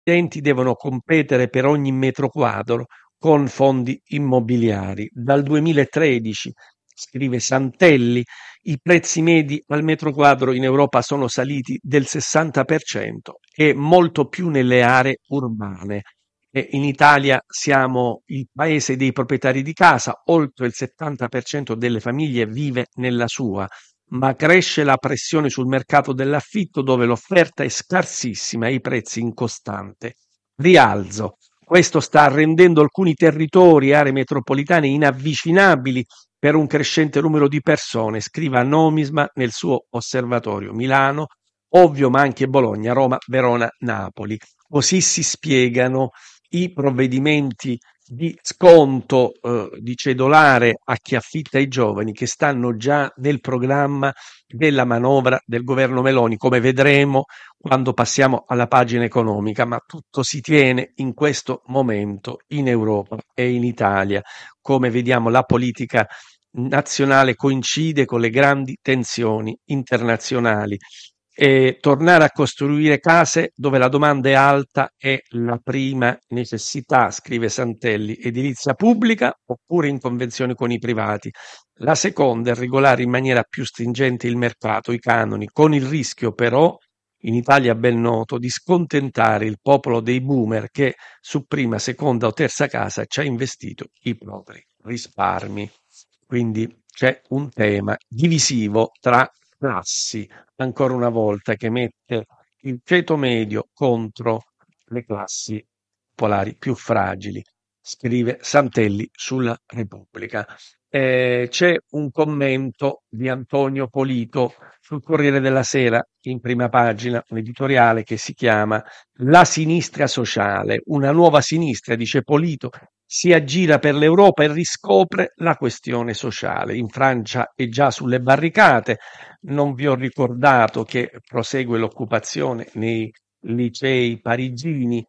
enti devono competere per ogni metro quadro con fondi immobiliari. Dal 2013, scrive Santelli, i prezzi medi al metro quadro in Europa sono saliti del 60% e molto più nelle aree urbane. E in Italia siamo il paese dei proprietari di casa, oltre il 70% delle famiglie vive nella sua, ma cresce la pressione sul mercato dell'affitto dove l'offerta è scarsissima e i prezzi in costante rialzo. Questo sta rendendo alcuni territori e aree metropolitane inavvicinabili per un crescente numero di persone, scrive Nomisma nel suo osservatorio. Milano, ovvio, ma anche Bologna, Roma, Verona, Napoli. Così si spiegano i provvedimenti di sconto di cedolare a chi affitta ai giovani che stanno già nel programma della manovra del governo Meloni, come vedremo quando passiamo alla pagina economica, ma tutto si tiene in questo momento in Europa e in Italia. Come vediamo, la politica nazionale coincide con le grandi tensioni internazionali. E tornare a costruire case dove la domanda è alta è la prima necessità, scrive Santelli, edilizia pubblica oppure in convenzione con i privati. La seconda è regolare in maniera più stringente il mercato, i canoni, con il rischio però, in Italia ben noto, di scontentare il popolo dei boomer che su prima, seconda o terza casa ci ha investito i propri risparmi. Quindi c'è un tema divisivo tra classi, ancora una volta, che mette il ceto medio contro le classi popolari più fragili, scrive Santelli sulla Repubblica. C'è un commento di Antonio Polito sul Corriere della Sera in prima pagina, un editoriale che si chiama La sinistra sociale, una nuova sinistra, dice Polito, si aggira per l'Europa e riscopre la questione sociale. In Francia è già sulle barricate, non vi ho ricordato che prosegue l'occupazione nei licei parigini,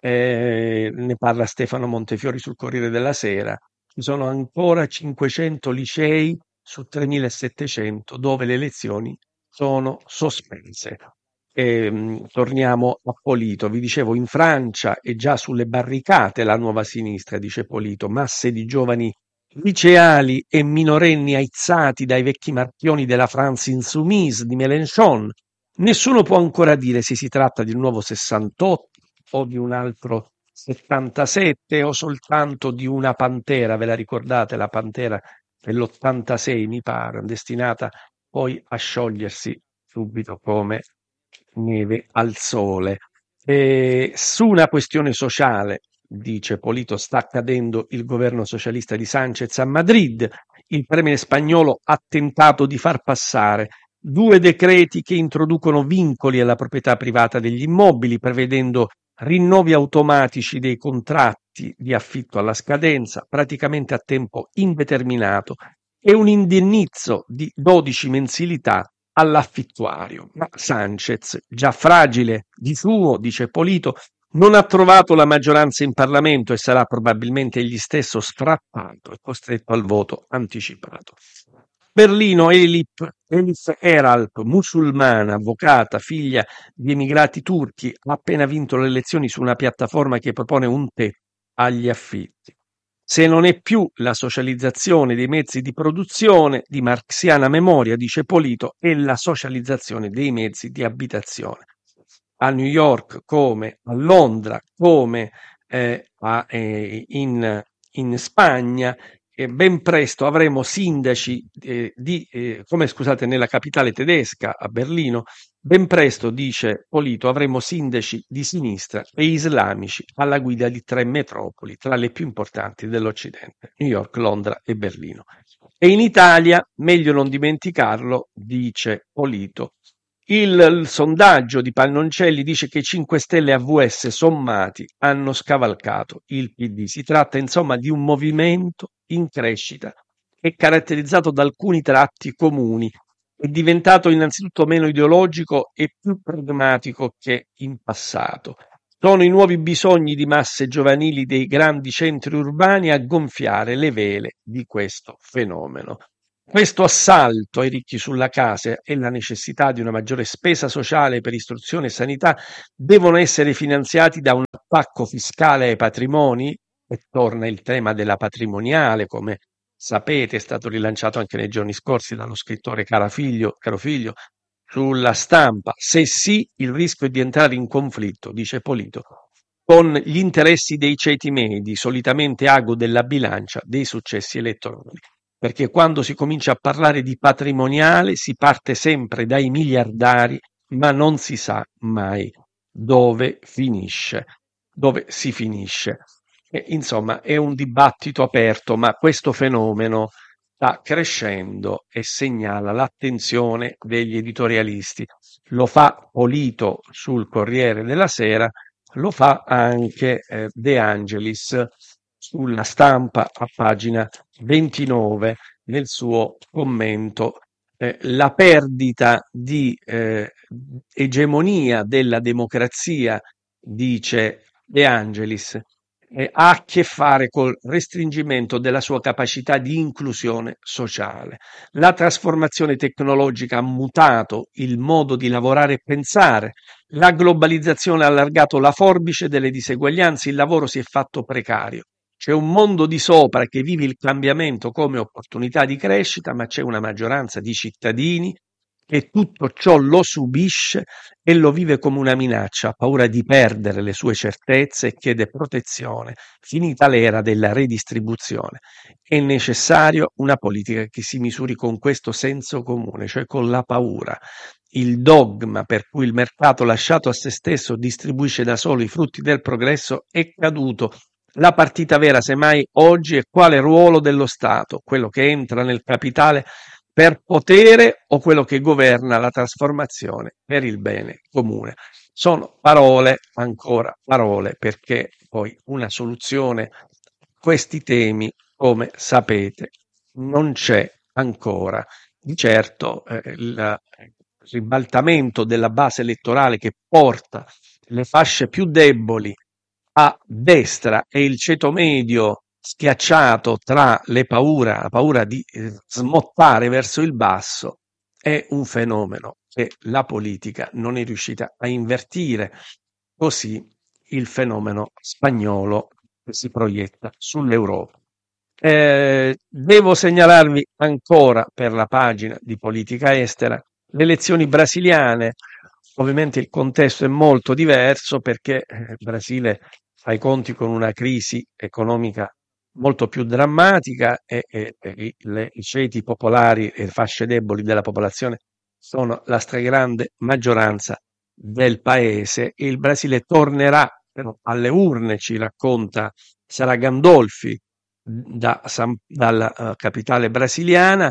ne parla Stefano Montefiori sul Corriere della Sera. Ci sono ancora 500 licei su 3700 dove le lezioni sono sospese. Torniamo a Polito. Vi dicevo, in Francia è già sulle barricate la nuova sinistra, dice Polito, masse di giovani liceali e minorenni aizzati dai vecchi marchioni della France Insoumise di Mélenchon. Nessuno può ancora dire se si tratta di un nuovo 68 o di un altro 77 o soltanto di una pantera. Ve la ricordate, la pantera dell'86, mi pare, destinata poi a sciogliersi subito come neve al sole. Su una questione sociale, dice Polito, sta accadendo il governo socialista di Sánchez a Madrid. Il premier spagnolo ha tentato di far passare due decreti che introducono vincoli alla proprietà privata degli immobili, prevedendo rinnovi automatici dei contratti di affitto alla scadenza, praticamente a tempo indeterminato, e un indennizzo di 12 mensilità all'affittuario. Ma Sánchez, già fragile di suo, dice Polito, non ha trovato la maggioranza in Parlamento e sarà probabilmente egli stesso strappato e costretto al voto anticipato. Berlino, Elif Eralp, musulmana, avvocata, figlia di emigrati turchi, ha appena vinto le elezioni su una piattaforma che propone un tetto agli affitti. Se non è più la socializzazione dei mezzi di produzione di marxiana memoria, dice Polito, è la socializzazione dei mezzi di abitazione. A New York come a Londra, come in Spagna, ben presto avremo sindaci come scusate, nella capitale tedesca, a Berlino, ben presto, dice Polito, avremo sindaci di sinistra e islamici alla guida di 3 metropoli, tra le più importanti dell'Occidente, New York, Londra e Berlino. E in Italia, meglio non dimenticarlo, dice Polito, il sondaggio di Pannoncelli dice che i 5 Stelle AVS sommati hanno scavalcato il PD. Si tratta insomma di un movimento in crescita che è caratterizzato da alcuni tratti comuni. È diventato innanzitutto meno ideologico e più pragmatico che in passato. Sono i nuovi bisogni di masse giovanili dei grandi centri urbani a gonfiare le vele di questo fenomeno. Questo assalto ai ricchi sulla casa e la necessità di una maggiore spesa sociale per istruzione e sanità devono essere finanziati da un attacco fiscale ai patrimoni, e torna il tema della patrimoniale, come sapete è stato rilanciato anche nei giorni scorsi dallo scrittore Carofiglio sulla stampa. Se sì, il rischio è di entrare in conflitto, dice Polito, con gli interessi dei ceti medi, solitamente ago della bilancia dei successi elettorali. Perché quando si comincia a parlare di patrimoniale si parte sempre dai miliardari, ma non si sa mai dove si finisce. E, insomma, è un dibattito aperto, ma questo fenomeno sta crescendo e segnala l'attenzione degli editorialisti. Lo fa Polito sul Corriere della Sera, lo fa anche De Angelis sulla stampa a pagina 29 nel suo commento. La perdita di egemonia della democrazia, dice De Angelis, ha a che fare col restringimento della sua capacità di inclusione sociale. La trasformazione tecnologica ha mutato il modo di lavorare e pensare, la globalizzazione ha allargato la forbice delle diseguaglianze, il lavoro si è fatto precario. C'è un mondo di sopra che vive il cambiamento come opportunità di crescita, ma c'è una maggioranza di cittadini che tutto ciò lo subisce e lo vive come una minaccia, ha paura di perdere le sue certezze e chiede protezione, finita l'era della redistribuzione. È necessario una politica che si misuri con questo senso comune, cioè con la paura. Il dogma per cui il mercato lasciato a se stesso distribuisce da solo i frutti del progresso è caduto. La partita vera, semmai, oggi è quale ruolo dello Stato, quello che entra nel capitale per potere o quello che governa la trasformazione per il bene comune. Sono parole, ancora parole, perché poi una soluzione a questi temi, come sapete, non c'è ancora. Di certo il ribaltamento della base elettorale che porta le fasce più deboli a destra e il ceto medio schiacciato tra la paura di smottare verso il basso, è un fenomeno che la politica non è riuscita a invertire. Così il fenomeno spagnolo che si proietta sull'Europa. Devo segnalarvi ancora per la pagina di politica estera le elezioni brasiliane. Ovviamente il contesto è molto diverso perché il Brasile fa i conti con una crisi economica molto più drammatica e i ceti popolari e le fasce deboli della popolazione sono la stragrande maggioranza del paese. Il Brasile tornerà però alle urne, ci racconta Sara Gandolfi dalla capitale brasiliana.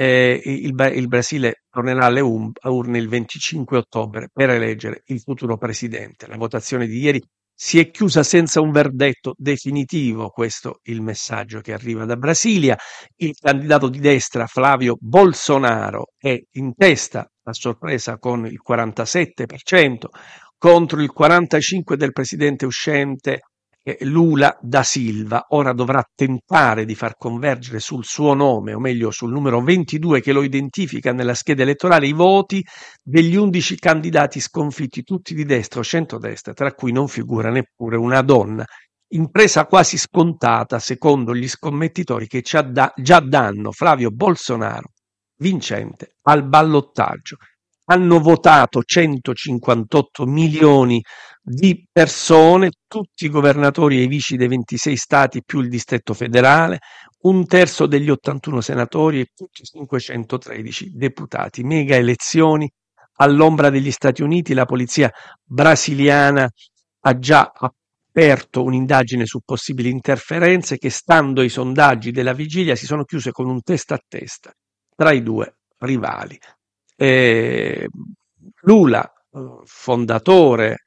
Il Brasile tornerà a urne il 25 ottobre per eleggere il futuro presidente. La votazione di ieri si è chiusa senza un verdetto definitivo, questo è il messaggio che arriva da Brasilia. Il candidato di destra Flavio Bolsonaro è in testa a sorpresa con il 47% contro il 45% del presidente uscente Lula da Silva. Ora dovrà tentare di far convergere sul suo nome, o meglio sul numero 22 che lo identifica nella scheda elettorale, i voti degli 11 candidati sconfitti, tutti di destra o centrodestra, tra cui non figura neppure una donna. Impresa quasi scontata, secondo gli scommettitori che già danno Flavio Bolsonaro vincente al ballottaggio. Hanno votato 158 milioni di persone, tutti i governatori e i vici dei 26 stati più il distretto federale, un terzo degli 81 senatori e tutti i 513 deputati. Mega elezioni all'ombra degli Stati Uniti. La polizia brasiliana ha già aperto un'indagine su possibili interferenze che, stando ai sondaggi della vigilia, si sono chiuse con un testa a testa tra i due rivali. Eh, Lula, fondatore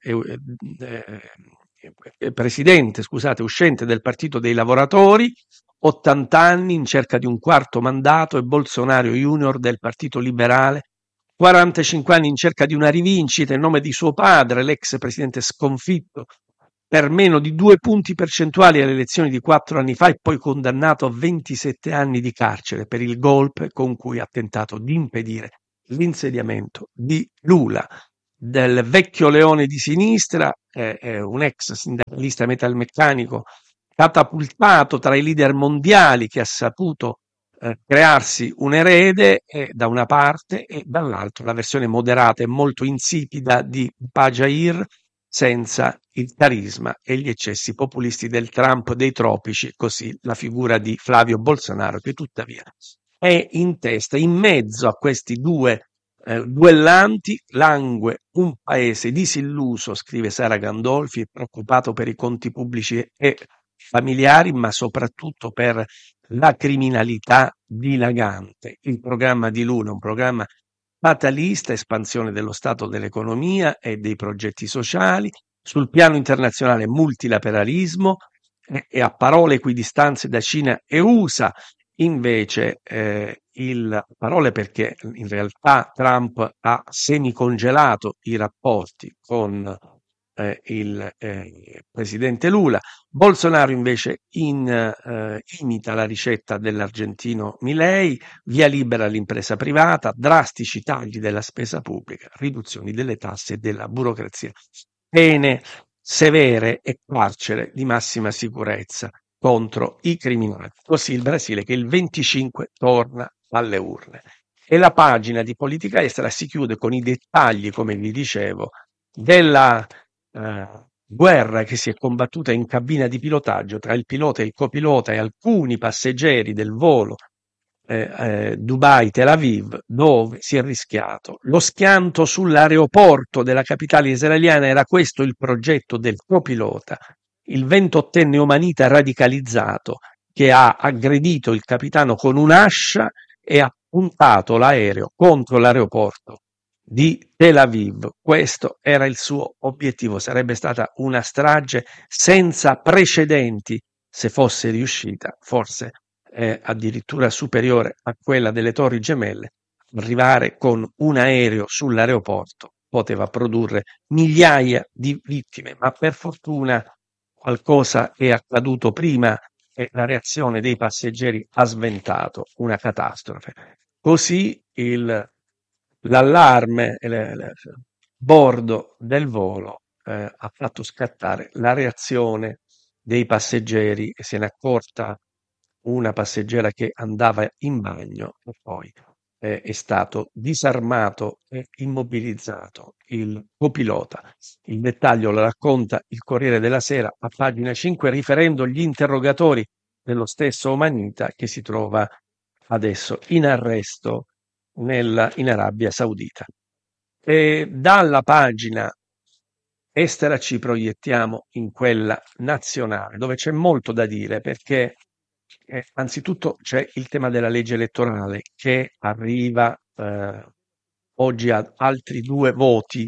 presidente, scusate, uscente del Partito dei Lavoratori, 80 anni in cerca di un quarto mandato, e Bolsonaro Junior del Partito Liberale, 45 anni in cerca di una rivincita in nome di suo padre, l'ex presidente sconfitto per meno di 2 punti percentuali alle elezioni di 4 anni fa e poi condannato a 27 anni di carcere per il golpe con cui ha tentato di impedire l'insediamento di Lula, del vecchio leone di sinistra, è un ex sindacalista metalmeccanico catapultato tra i leader mondiali che ha saputo crearsi un erede da una parte e dall'altra la versione moderata e molto insipida di Pajair senza il carisma e gli eccessi populisti del Trump dei tropici, così la figura di Flavio Bolsonaro che tuttavia è in testa, in mezzo a questi due duellanti, langue un paese disilluso, scrive Sara Gandolfi, preoccupato per i conti pubblici e familiari, ma soprattutto per la criminalità dilagante. Il programma di Lula è un programma fatalista, espansione dello Stato, dell'economia e dei progetti sociali, sul piano internazionale multilateralismo e a parole equidistanze da Cina e USA, invece parole perché in realtà Trump ha semicongelato i rapporti con il presidente Lula. Bolsonaro invece imita la ricetta dell'argentino Milei, via libera all'impresa privata, drastici tagli della spesa pubblica, riduzioni delle tasse e della burocrazia, pene severe e carcere di massima sicurezza contro i criminali. Così il Brasile che il 25 torna alle urne. E la pagina di politica estera si chiude con i dettagli, come vi dicevo, della guerra che si è combattuta in cabina di pilotaggio tra il pilota e il copilota e alcuni passeggeri del volo Dubai-Tel Aviv, dove si è rischiato lo schianto sull'aeroporto della capitale israeliana. Era questo il progetto del copilota, il 28enne omanita radicalizzato che ha aggredito il capitano con un'ascia e ha puntato l'aereo contro l'aeroporto di Tel Aviv. Questo era il suo obiettivo, sarebbe stata una strage senza precedenti se fosse riuscita, forse addirittura superiore a quella delle Torri Gemelle. Arrivare con un aereo sull'aeroporto poteva produrre migliaia di vittime, ma per fortuna qualcosa è accaduto prima e la reazione dei passeggeri ha sventato una catastrofe. Così l'allarme bordo del volo ha fatto scattare la reazione dei passeggeri e se n'è accorta una passeggera che andava in bagno e poi è stato disarmato e immobilizzato il copilota. Il dettaglio lo racconta il Corriere della Sera a pagina 5 riferendo gli interrogatori dello stesso Omanita che si trova adesso in arresto in Arabia Saudita. E dalla pagina estera ci proiettiamo in quella nazionale, dove c'è molto da dire perché anzitutto c'è il tema della legge elettorale che arriva oggi a altri 2 voti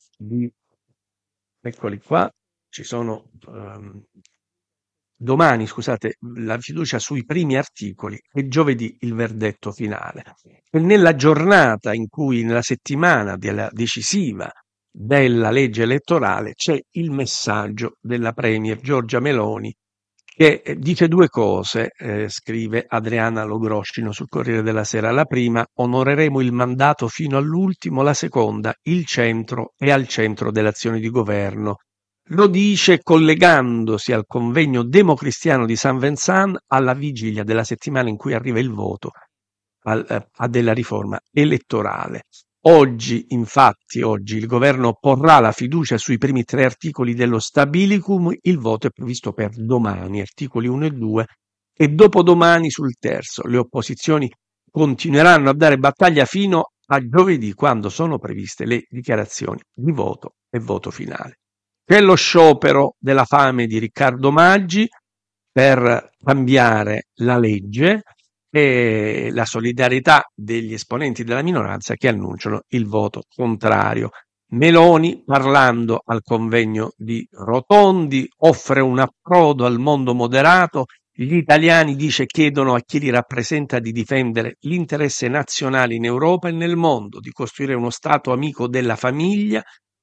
eccoli qua, ci sono domani, scusate, la fiducia sui primi articoli e giovedì il verdetto finale. E nella giornata in cui, nella settimana decisiva della legge elettorale, c'è il messaggio della Premier Giorgia Meloni che dice 2 cose, scrive Adriana Logroscino sul Corriere della Sera. La prima, onoreremo il mandato fino all'ultimo, la seconda, il centro è al centro dell'azione di governo. Lo dice collegandosi al convegno democristiano di San Vincent alla vigilia della settimana in cui arriva il voto della riforma elettorale. Oggi il governo porrà la fiducia sui primi 3 articoli dello Stabilicum, il voto è previsto per domani, articoli 1 e 2, e dopodomani sul terzo. Le opposizioni continueranno a dare battaglia fino a giovedì, quando sono previste le dichiarazioni di voto e voto finale. C'è lo sciopero della fame di Riccardo Maggi per cambiare la legge e la solidarietà degli esponenti della minoranza che annunciano il voto contrario. Meloni, parlando al convegno di Rotondi, offre un approdo al mondo moderato. Gli italiani, dice, chiedono a chi li rappresenta di difendere l'interesse nazionale in Europa e nel mondo, di costruire uno Stato amico della famiglia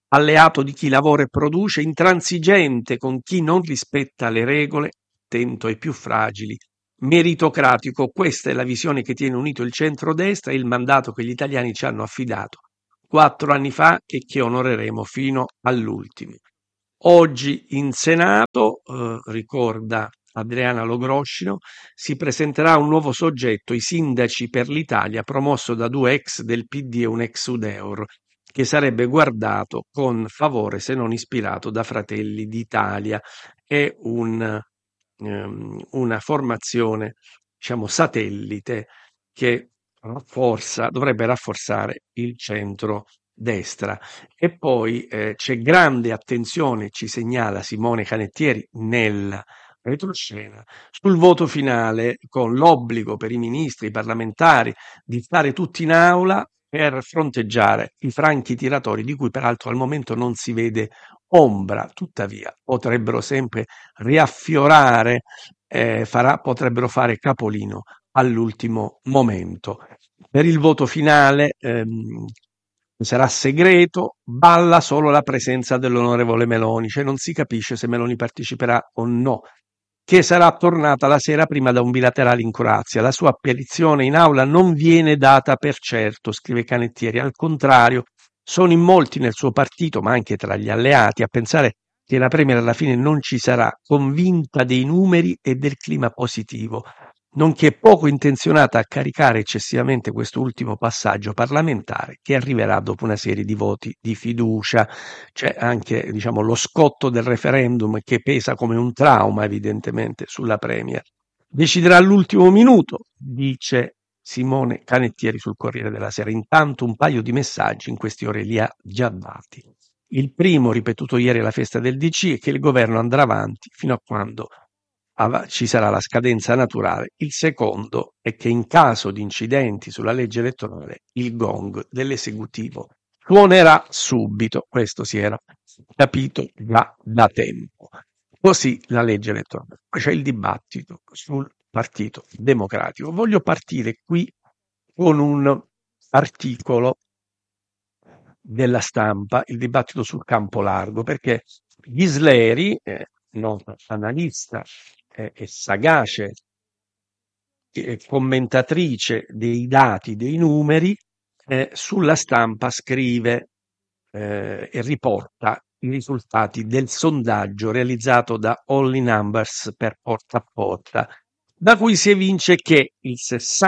alleato di chi lavora e produce, intransigente con chi non rispetta le regole, attento ai più fragili, meritocratico. Questa è la visione che tiene unito il centrodestra e il mandato che gli italiani ci hanno affidato 4 anni fa e che onoreremo fino all'ultimo. Oggi in Senato, ricorda Adriana Logroscino, si presenterà un nuovo soggetto, i Sindaci per l'Italia, promosso da 2 ex del PD e un ex Udeur, che sarebbe guardato con favore se non ispirato da Fratelli d'Italia. È una formazione, diciamo, satellite che dovrebbe rafforzare il centro-destra. E poi c'è grande attenzione, ci segnala Simone Canettieri nel retroscena, sul voto finale, con l'obbligo per i ministri, i parlamentari di stare tutti in aula per fronteggiare i franchi tiratori di cui peraltro al momento non si vede ombra. Tuttavia potrebbero sempre riaffiorare, potrebbero fare capolino all'ultimo momento. Per il voto finale sarà segreto, balla solo la presenza dell'onorevole Meloni, cioè non si capisce se Meloni parteciperà o no, che sarà tornata la sera prima da un bilaterale in Croazia. La sua apparizione in aula non viene data per certo, scrive Canettieri, al contrario, sono in molti nel suo partito, ma anche tra gli alleati, a pensare che la Premier alla fine non ci sarà, convinta dei numeri e del clima positivo, nonché poco intenzionata a caricare eccessivamente quest'ultimo passaggio parlamentare che arriverà dopo una serie di voti di fiducia. C'è anche, diciamo, lo scotto del referendum che pesa come un trauma evidentemente sulla Premier. Deciderà all'ultimo minuto, dice Simone Canettieri sul Corriere della Sera. Intanto un paio di messaggi in queste ore li ha già dati. Il primo, ripetuto ieri alla festa del DC, è che il governo andrà avanti fino a quando ci sarà la scadenza naturale. Il secondo è che in caso di incidenti sulla legge elettorale il gong dell'esecutivo suonerà subito. Questo si era capito già da tempo. Così la legge elettorale. Poi c'è il dibattito sul Partito Democratico. Voglio partire qui con un articolo della Stampa, il dibattito sul campo largo, perché Ghisleri, nota analista e sagace commentatrice dei dati, dei numeri, sulla Stampa scrive e riporta i risultati del sondaggio realizzato da Only Numbers per Porta a Porta, da cui si evince che il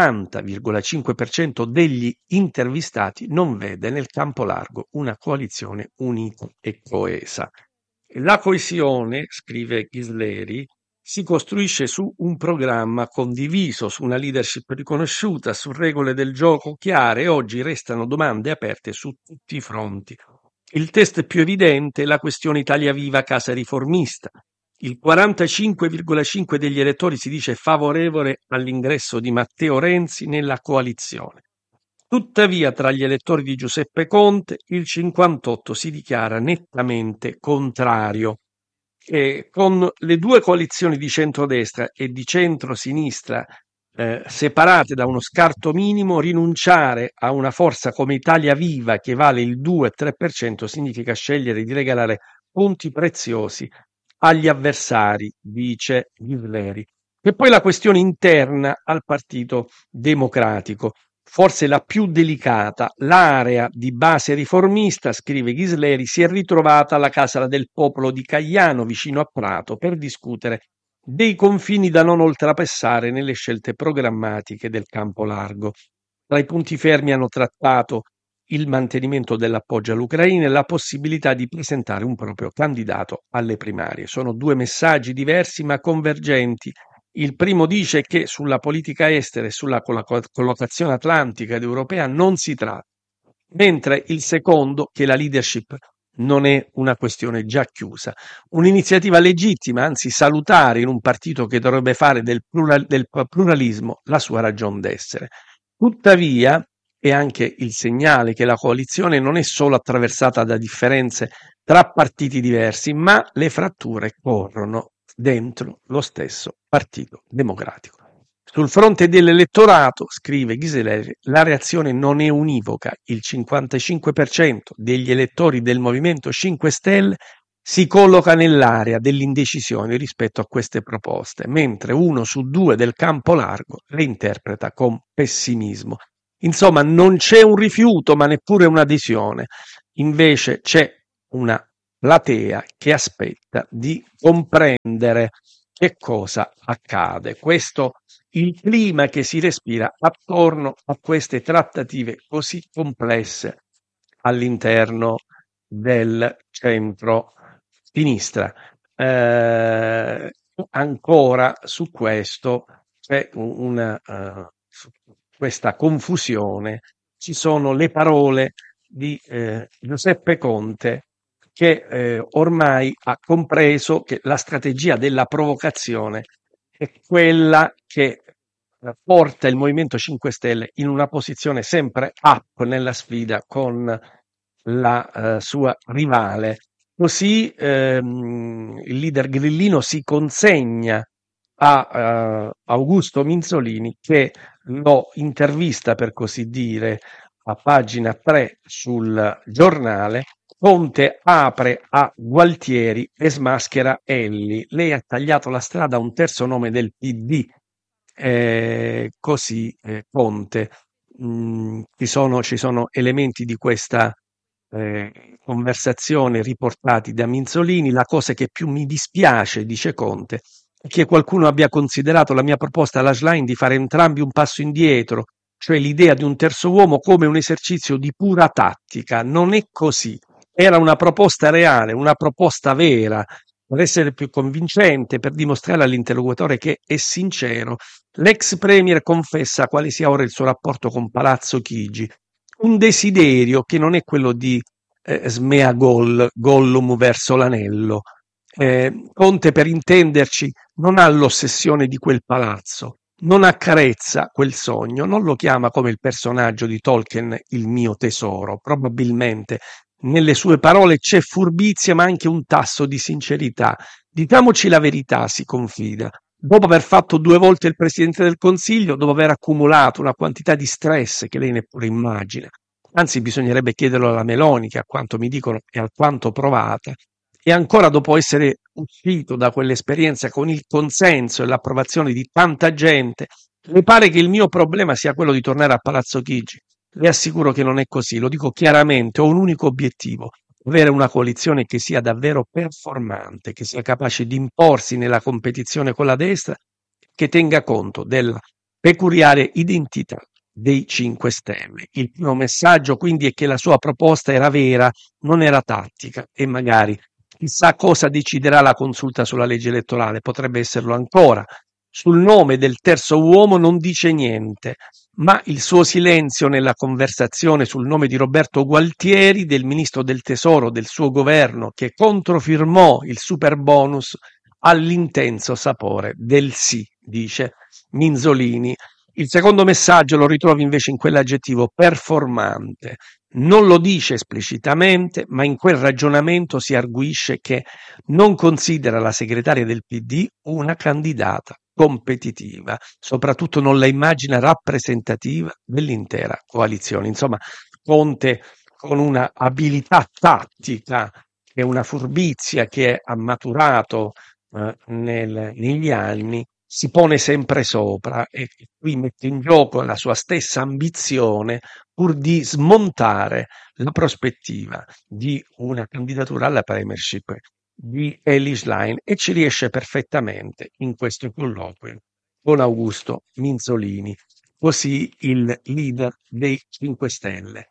60,5% degli intervistati non vede nel campo largo una coalizione unita e coesa. La coesione, scrive Ghisleri, si costruisce su un programma condiviso, su una leadership riconosciuta, su regole del gioco chiare e oggi restano domande aperte su tutti i fronti. Il test più evidente è la questione Italia Viva Casa Riformista. Il 45,5% degli elettori si dice favorevole all'ingresso di Matteo Renzi nella coalizione. Tuttavia, tra gli elettori di Giuseppe Conte, il 58% si dichiara nettamente contrario. Con le due coalizioni di centrodestra e di centrosinistra separate da uno scarto minimo, rinunciare a una forza come Italia Viva che vale il 2-3% significa scegliere di regalare punti preziosi agli avversari, dice Ghisleri. E poi la questione interna al Partito Democratico, forse la più delicata, l'area di base riformista, scrive Ghisleri, si è ritrovata alla Casa del Popolo di Cagliano, vicino a Prato, per discutere dei confini da non oltrepassare nelle scelte programmatiche del campo largo. Tra i punti fermi hanno trattato il mantenimento dell'appoggio all'Ucraina e la possibilità di presentare un proprio candidato alle primarie. Sono due messaggi diversi ma convergenti. Il primo dice che sulla politica estera e sulla collocazione atlantica ed europea non si tratta, mentre il secondo che la leadership non è una questione già chiusa. Un'iniziativa legittima, anzi salutare in un partito che dovrebbe fare del pluralismo la sua ragion d'essere. Tuttavia, è anche il segnale che la coalizione non è solo attraversata da differenze tra partiti diversi, ma le fratture corrono dentro lo stesso Partito Democratico. Sul fronte dell'elettorato, scrive Ghiseleri, la reazione non è univoca. Il 55% degli elettori del Movimento 5 Stelle si colloca nell'area dell'indecisione rispetto a queste proposte, mentre 1 su 2 del campo largo le interpreta con pessimismo. Insomma, non c'è un rifiuto, ma neppure un'adesione. Invece c'è una platea che aspetta di comprendere che cosa accade. Questo il clima che si respira attorno a queste trattative così complesse all'interno del centro-sinistra. Ancora su questo c'è su questa confusione, ci sono le parole di Giuseppe Conte che ormai ha compreso che la strategia della provocazione è quella che porta il Movimento 5 Stelle in una posizione sempre up nella sfida con la sua rivale. Così il leader grillino si consegna a Augusto Minzolini che lo intervista, per così dire, a pagina 3 sul giornale. Conte apre a Gualtieri e smaschera Elli. Lei ha tagliato la strada a un terzo nome del PD, così Conte. Ci sono elementi di questa conversazione riportati da Minzolini. La cosa che più mi dispiace, dice Conte, è che qualcuno abbia considerato la mia proposta alla Schlein di fare entrambi un passo indietro, cioè l'idea di un terzo uomo, come un esercizio di pura tattica. Non è così. Era una proposta reale, una proposta vera, per essere più convincente, per dimostrare all'interlocutore che è sincero. L'ex premier confessa quale sia ora il suo rapporto con Palazzo Chigi, un desiderio che non è quello di Smeagol, Gollum verso l'anello. Conte, per intenderci, non ha l'ossessione di quel palazzo, non accarezza quel sogno, non lo chiama come il personaggio di Tolkien il mio tesoro. Probabilmente nelle sue parole c'è furbizia, ma anche un tasso di sincerità. Diciamoci la verità, si confida. Dopo aver fatto 2 volte il Presidente del Consiglio, dopo aver accumulato una quantità di stress che lei neppure immagina, anzi bisognerebbe chiederlo alla Meloni, che a quanto mi dicono è alquanto provata, e ancora dopo essere uscito da quell'esperienza con il consenso e l'approvazione di tanta gente, mi pare che il mio problema sia quello di tornare a Palazzo Chigi. Le assicuro che non è così, lo dico chiaramente, ho un unico obiettivo: avere una coalizione che sia davvero performante, che sia capace di imporsi nella competizione con la destra, che tenga conto della peculiare identità dei 5 Stelle. Il primo messaggio quindi è che la sua proposta era vera, non era tattica, e magari chissà cosa deciderà la consulta sulla legge elettorale, potrebbe esserlo ancora. Sul nome del terzo uomo non dice niente, ma il suo silenzio nella conversazione sul nome di Roberto Gualtieri, del ministro del Tesoro del suo governo, che controfirmò il super bonus, ha l'intenso sapore del sì, dice Minzolini. Il secondo messaggio lo ritrovi invece in quell'aggettivo performante. Non lo dice esplicitamente, ma in quel ragionamento si arguisce che non considera la segretaria del PD una candidata competitiva, soprattutto non la immagina rappresentativa dell'intera coalizione. Insomma, Conte, con una abilità tattica e una furbizia che ha maturato negli anni, si pone sempre sopra e qui mette in gioco la sua stessa ambizione pur di smontare la prospettiva di una candidatura alla premiership di Elly Schlein, e ci riesce perfettamente in questo colloquio con Augusto Minzolini, così il leader dei 5 Stelle.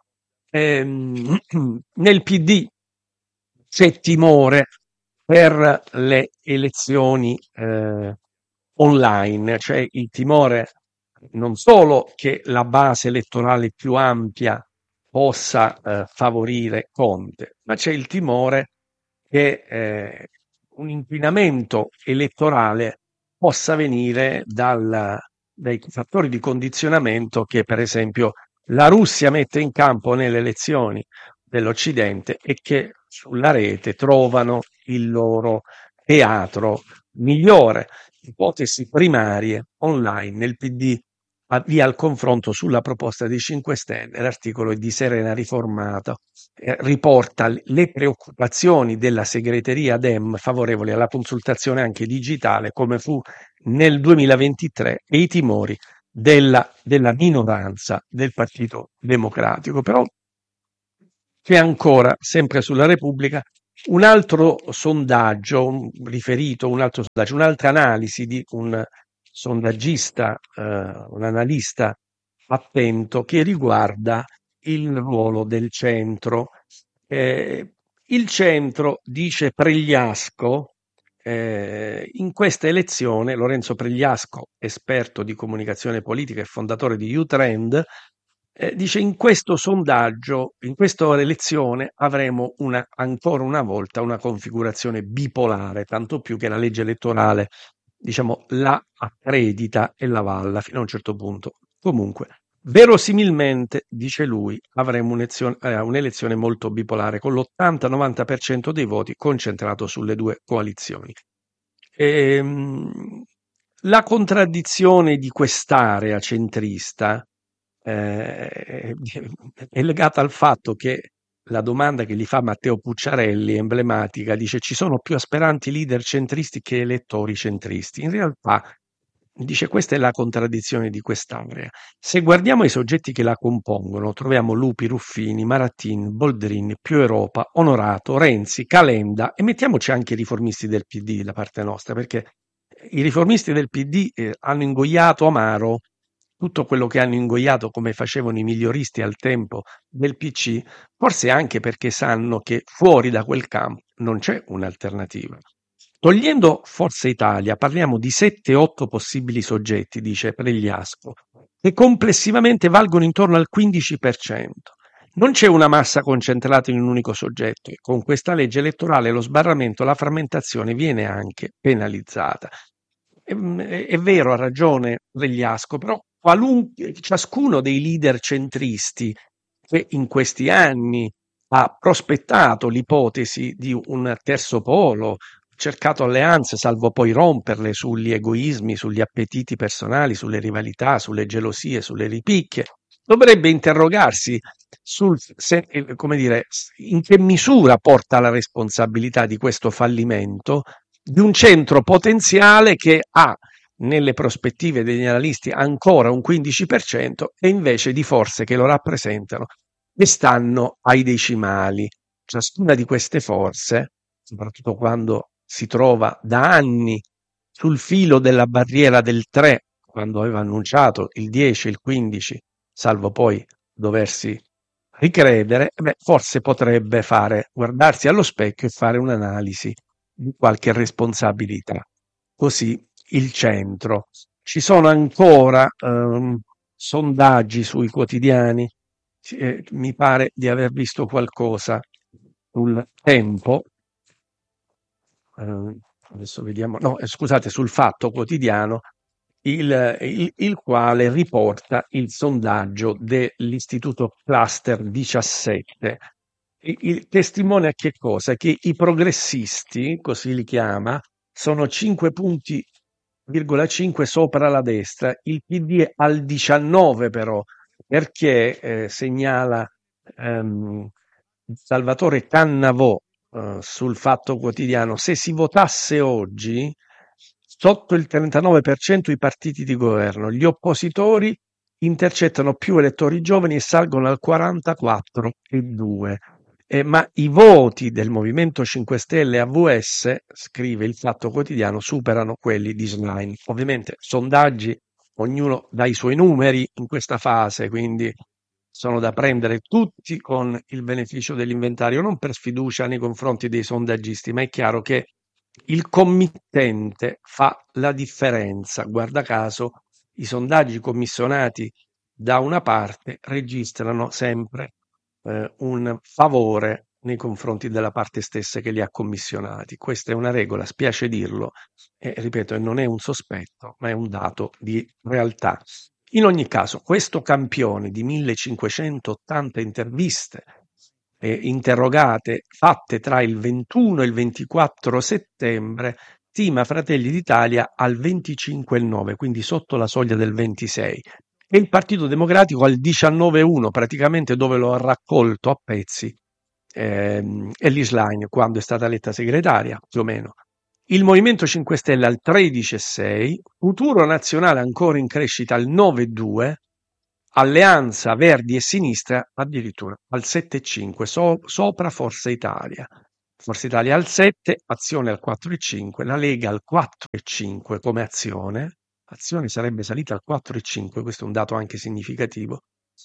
Nel PD c'è timore per le elezioni online, cioè il timore non solo che la base elettorale più ampia possa favorire Conte, ma c'è il timore che un inquinamento elettorale possa venire dai fattori di condizionamento che, per esempio, la Russia mette in campo nelle elezioni dell'Occidente e che sulla rete trovano il loro teatro migliore. ipotesi primarie online nel PD avvia il confronto sulla proposta dei 5 Stelle. L'articolo è di Serena Riformata, riporta le preoccupazioni della segreteria Dem favorevoli alla consultazione anche digitale, come fu nel 2023, e i timori della minoranza del Partito Democratico. Però c'è ancora, sempre sulla Repubblica, un altro sondaggio, un altro sondaggio, un'altra analisi di un sondaggista, un analista attento, che riguarda il ruolo del centro. Il centro, dice Pregliasco, in questa elezione, Lorenzo Pregliasco, esperto di comunicazione politica e fondatore di Utrend, dice: in questo sondaggio, in questa elezione avremo ancora una volta una configurazione bipolare, tanto più che la legge elettorale, diciamo, la accredita e la avalla fino a un certo punto. Comunque, verosimilmente, dice lui, avremo un'elezione molto bipolare, con l'80-90% dei voti concentrato sulle due coalizioni. La contraddizione di quest'area centrista è legata al fatto che la domanda che gli fa Matteo Pucciarelli, emblematica, dice: ci sono più aspiranti leader centristi che elettori centristi. In realtà, dice, questa è la contraddizione di quest'area. Se guardiamo i soggetti che la compongono, troviamo Lupi, Ruffini, Marattin, Boldrin, Più Europa, Onorato, Renzi, Calenda, e mettiamoci anche i riformisti del PD da parte nostra, perché i riformisti del PD hanno ingoiato amaro tutto quello che hanno ingoiato, come facevano i miglioristi al tempo del PC, forse anche perché sanno che fuori da quel campo non c'è un'alternativa. Togliendo Forza Italia, parliamo di 7-8 possibili soggetti, dice Pregliasco, che complessivamente valgono intorno al 15%. Non c'è una massa concentrata in un unico soggetto, e con questa legge elettorale lo sbarramento, la frammentazione viene anche penalizzata. È vero, ha ragione Pregliasco, però ciascuno dei leader centristi che in questi anni ha prospettato l'ipotesi di un terzo polo, cercato alleanze, salvo poi romperle sugli egoismi, sugli appetiti personali, sulle rivalità, sulle gelosie, sulle ripicche, dovrebbe interrogarsi come dire, in che misura porta la responsabilità di questo fallimento di un centro potenziale che ha nelle prospettive degli analisti ancora un 15% e invece di forze che lo rappresentano e stanno ai decimali. Ciascuna di queste forze, soprattutto quando si trova da anni sul filo della barriera del 3, quando aveva annunciato il 10 e il 15, salvo poi doversi ricredere, forse potrebbe guardarsi allo specchio e fare un'analisi di qualche responsabilità. Così il centro. Ci sono ancora sondaggi sui quotidiani. Mi pare di aver visto qualcosa sul Tempo. Adesso vediamo. No, scusate, sul Fatto Quotidiano, il quale riporta il sondaggio dell'Istituto Cluster 17. Testimonia che cosa? Che i progressisti, così li chiama, sono 5 punti,5 sopra la destra, il PD è al 19 però, perché segnala ehm, Salvatore Cannavò sul Fatto Quotidiano, se si votasse oggi, sotto il 39% i partiti di governo, gli oppositori intercettano più elettori giovani e salgono al 44,2. Ma i voti del Movimento 5 Stelle AVS, scrive il Fatto Quotidiano, superano quelli di Schlein. Ovviamente sondaggi, ognuno dà i suoi numeri in questa fase, quindi sono da prendere tutti con il beneficio dell'inventario, non per sfiducia nei confronti dei sondaggisti, ma è chiaro che il committente fa la differenza. Guarda caso, i sondaggi commissionati da una parte registrano sempre un favore nei confronti della parte stessa che li ha commissionati. Questa è una regola, spiace dirlo, e ripeto, non è un sospetto, ma è un dato di realtà. In ogni caso, questo campione di 1580 interviste interrogate fatte tra il 21 e il 24 settembre stima Fratelli d'Italia al 25,9, quindi sotto la soglia del 26, e il Partito Democratico al 19,1, praticamente dove lo ha raccolto a pezzi Elly Schlein quando è stata eletta segretaria, più o meno. Il Movimento 5 Stelle al 13,6, Futuro Nazionale ancora in crescita al 9,2, Alleanza Verdi e Sinistra addirittura al 7,5, sopra Forza Italia. Forza Italia al 7, Azione al 4,5, la Lega al 4,5 come Azione. Azione sarebbe salita al 4,5, questo è un dato anche significativo.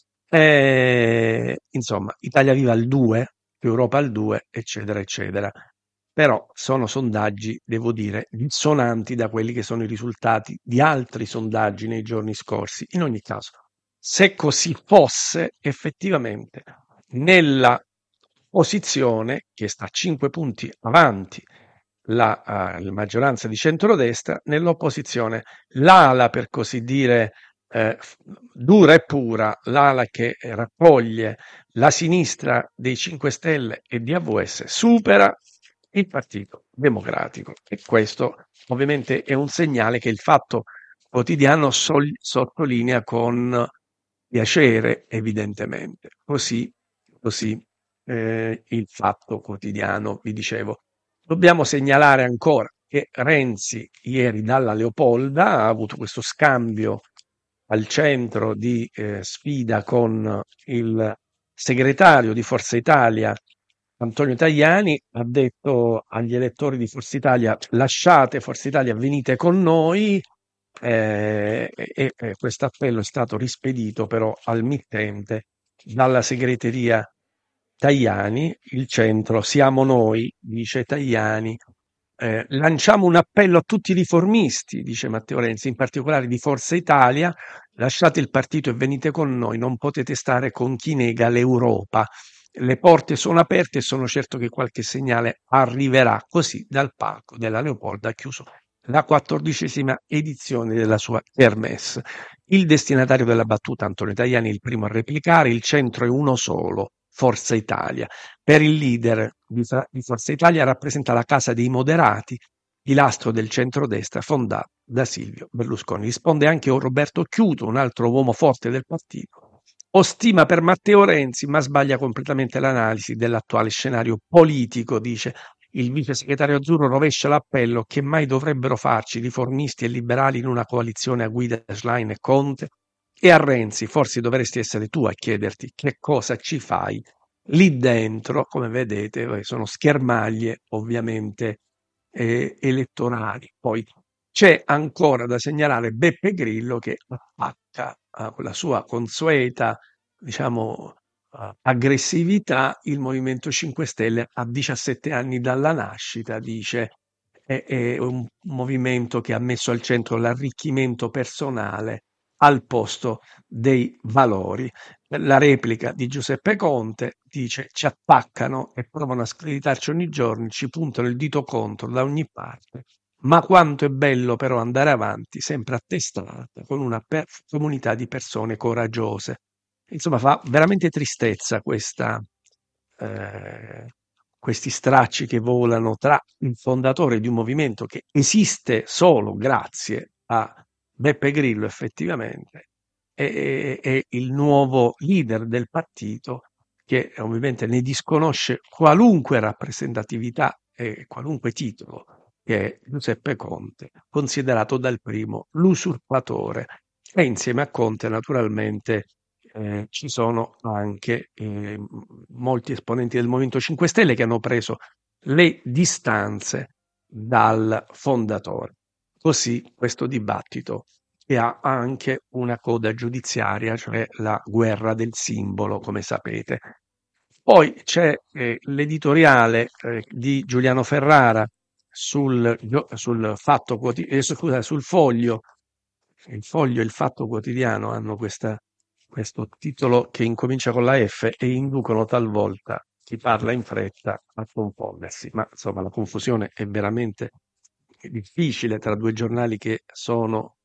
Insomma, Italia Viva al 2, Europa al 2, eccetera, eccetera. Però sono sondaggi, devo dire, dissonanti da quelli che sono i risultati di altri sondaggi nei giorni scorsi. In ogni caso, se così fosse, effettivamente, nella posizione che sta a 5 punti avanti la maggioranza di centrodestra, nell'opposizione l'ala, per così dire, dura e pura, l'ala che raccoglie la sinistra dei 5 Stelle e di AVS, supera il Partito Democratico. E questo ovviamente è un segnale che il Fatto Quotidiano sottolinea con piacere, evidentemente. Così il Fatto Quotidiano, vi dicevo. Dobbiamo segnalare ancora che Renzi ieri dalla Leopolda ha avuto questo scambio al centro di sfida con il segretario di Forza Italia, Antonio Tajani, ha detto agli elettori di Forza Italia: lasciate Forza Italia, venite con noi. E questo appello è stato rispedito però al mittente dalla segreteria Tajani, il centro siamo noi, dice Tajani. Lanciamo un appello a tutti i riformisti, dice Matteo Renzi, in particolare di Forza Italia: lasciate il partito e venite con noi, non potete stare con chi nega l'Europa. Le porte sono aperte e sono certo che qualche segnale arriverà. Così dal palco della Leopolda ha chiuso la 14ª edizione della sua Kermesse. Il destinatario della battuta, Antonio Tajani, il primo a replicare: il centro è uno solo, Forza Italia. Per il leader di Forza Italia rappresenta la Casa dei Moderati, pilastro del centrodestra fondato da Silvio Berlusconi. Risponde anche Roberto Chiuto, un altro uomo forte del partito. Ho stima per Matteo Renzi, ma sbaglia completamente l'analisi dell'attuale scenario politico, dice il vice segretario azzurro. Rovescia l'appello che mai dovrebbero farci riformisti e liberali in una coalizione a guida Schlein e Conte. E a Renzi: forse dovresti essere tu a chiederti che cosa ci fai lì dentro. Come vedete, sono schermaglie ovviamente elettorali. Poi c'è ancora da segnalare Beppe Grillo che attacca con la sua consueta, diciamo, aggressività il Movimento 5 Stelle a 17 anni dalla nascita, dice. È un movimento che ha messo al centro l'arricchimento personale al posto dei valori. La replica di Giuseppe Conte dice: ci attaccano e provano a screditarci ogni giorno, ci puntano il dito contro da ogni parte, ma quanto è bello però andare avanti sempre a testa alta con una comunità di persone coraggiose. Insomma, fa veramente tristezza eh, questi stracci che volano tra il fondatore di un movimento che esiste solo grazie a Beppe Grillo effettivamente e il nuovo leader del partito, che ovviamente ne disconosce qualunque rappresentatività e qualunque titolo, che è Giuseppe Conte, considerato dal primo l'usurpatore. E insieme a Conte naturalmente ci sono anche molti esponenti del Movimento 5 Stelle che hanno preso le distanze dal fondatore. Così questo dibattito, che ha anche una coda giudiziaria, cioè la guerra del simbolo, come sapete. Poi c'è l'editoriale di Giuliano Ferrara sul Fatto scusa, sul Foglio. Il Foglio e il Fatto Quotidiano hanno questo titolo che incomincia con la F e inducono talvolta chi parla in fretta a confondersi, ma insomma la confusione è veramente difficile tra due giornali che sono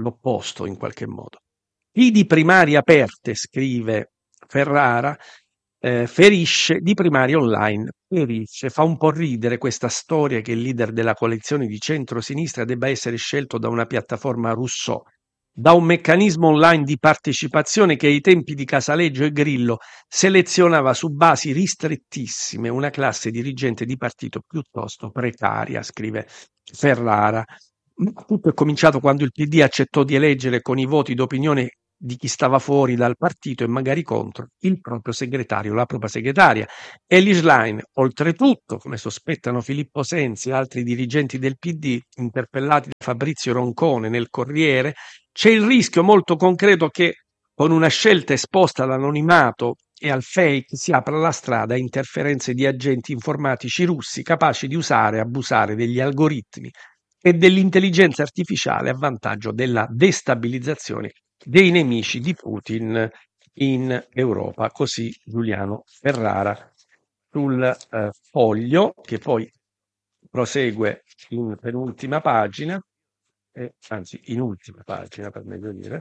l'opposto in qualche modo. Chi di primarie aperte, scrive Ferrara, ferisce, di primaria online, ferisce. Fa un po' ridere questa storia che il leader della coalizione di centro-sinistra debba essere scelto da una piattaforma Rousseau, da un meccanismo online di partecipazione che ai tempi di Casaleggio e Grillo selezionava su basi ristrettissime una classe dirigente di partito piuttosto precaria, scrive Ferrara. Tutto è cominciato quando il PD accettò di eleggere con i voti d'opinione di chi stava fuori dal partito e magari contro il proprio segretario, la propria segretaria. Elly Schlein, oltretutto, come sospettano Filippo Sensi e altri dirigenti del PD interpellati da Fabrizio Roncone nel Corriere, c'è il rischio molto concreto che con una scelta esposta all'anonimato e al fake si apra la strada a interferenze di agenti informatici russi capaci di usare e abusare degli algoritmi e dell'intelligenza artificiale a vantaggio della destabilizzazione dei nemici di Putin in Europa. Così Giuliano Ferrara sul Foglio, che poi prosegue in penultima pagina, anzi in ultima pagina per meglio dire,